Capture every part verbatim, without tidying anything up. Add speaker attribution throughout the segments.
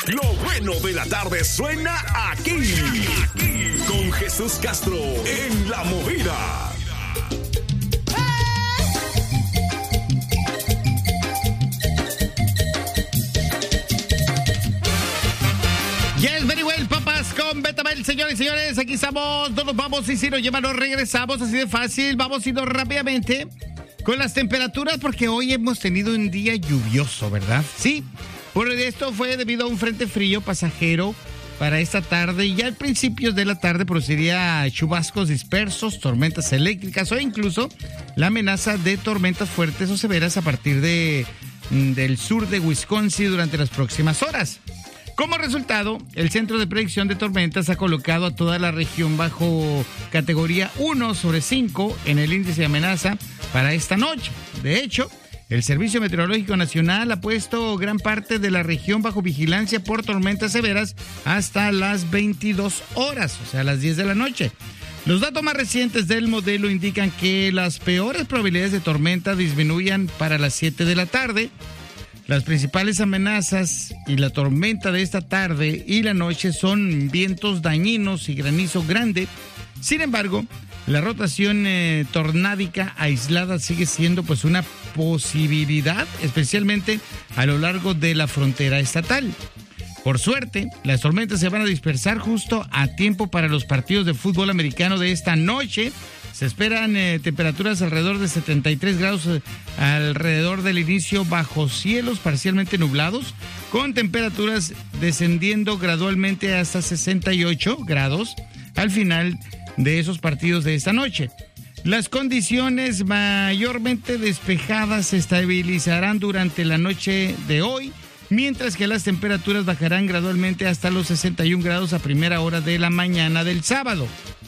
Speaker 1: Lo bueno de la tarde suena aquí. Aquí. Con Jesús Castro en La Movida.
Speaker 2: Yes, very well, papas, con Betabel, señores y señores, aquí estamos, no nos vamos y si nos llevan, nos regresamos, así de fácil, vamos a irnos rápidamente con las temperaturas, porque hoy hemos tenido un día lluvioso, ¿verdad? Sí, por esto fue debido a un frente frío pasajero para esta tarde, y ya al principio de la tarde produciría chubascos dispersos, tormentas eléctricas o incluso la amenaza de tormentas fuertes o severas a partir de, del sur de Wisconsin durante las próximas horas. Como resultado, el Centro de Predicción de Tormentas ha colocado a toda la región bajo categoría uno sobre cinco en el índice de amenaza para esta noche. De hecho, el Servicio Meteorológico Nacional ha puesto gran parte de la región bajo vigilancia por tormentas severas hasta las veintidós horas, o sea, a las diez de la noche. Los datos más recientes del modelo indican que las peores probabilidades de tormenta disminuyan para las siete de la tarde. Las principales amenazas y la tormenta de esta tarde y la noche son vientos dañinos y granizo grande. Sin embargo, la rotación eh, tornádica aislada sigue siendo pues una posibilidad, especialmente a lo largo de la frontera estatal. Por suerte, las tormentas se van a dispersar justo a tiempo para los partidos de fútbol americano de esta noche. Se esperan eh, temperaturas alrededor de setenta y tres grados eh, alrededor del inicio bajo cielos parcialmente nublados, con temperaturas descendiendo gradualmente hasta sesenta y ocho grados al final de esos partidos de esta noche. Las condiciones mayormente despejadas se estabilizarán durante la noche de hoy, mientras que las temperaturas bajarán gradualmente hasta los sesenta y un grados a primera hora de la mañana del sábado.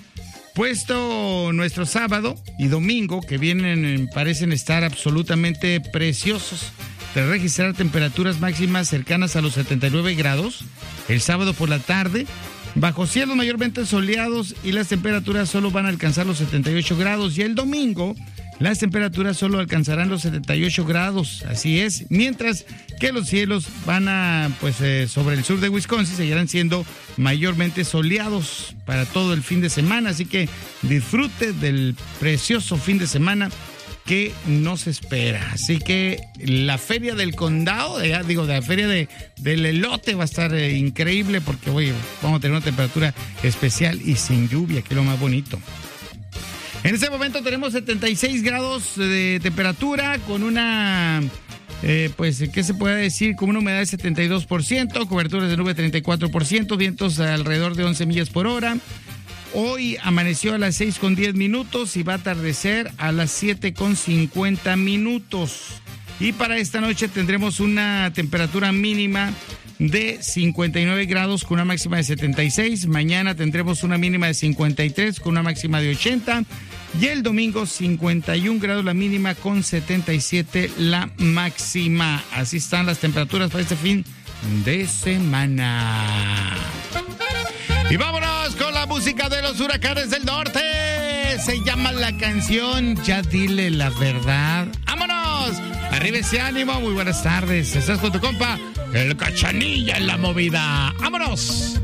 Speaker 2: Puesto nuestro sábado y domingo, que vienen, parecen estar absolutamente preciosos, de registrar temperaturas máximas cercanas a los setenta y nueve grados, el sábado por la tarde, bajo cielos mayormente soleados y las temperaturas solo van a alcanzar los setenta y ocho grados, y el domingo las temperaturas solo alcanzarán los setenta y ocho grados, así es, mientras que los cielos van a, pues, eh, sobre el sur de Wisconsin seguirán siendo mayormente soleados para todo el fin de semana, así que disfrute del precioso fin de semana que nos espera. Así que la feria del condado, ya digo, de la feria de, del elote va a estar eh, increíble, porque oye, vamos a tener una temperatura especial y sin lluvia, que es lo más bonito. En este momento tenemos setenta y seis grados de temperatura con una, eh, pues, ¿qué se puede decir? Con una humedad de setenta y dos por ciento, coberturas de nube treinta y cuatro por ciento, vientos alrededor de once millas por hora. Hoy amaneció a las seis con diez minutos y va a atardecer a las siete con cincuenta minutos. Y para esta noche tendremos una temperatura mínima de cincuenta y nueve grados con una máxima de setenta y seis. Mañana tendremos una mínima de cincuenta y tres con una máxima de ochenta. Y el domingo cincuenta y un grados la mínima con setenta y siete la máxima. Así están las temperaturas para este fin de semana. Y vámonos con la música de los Huracanes del Norte. Se llama la canción Ya Dile la Verdad. ¡Vámonos! Arriba ese ánimo, muy buenas tardes. Estás con tu compa, el Cachanilla en La Movida. ¡Vámonos!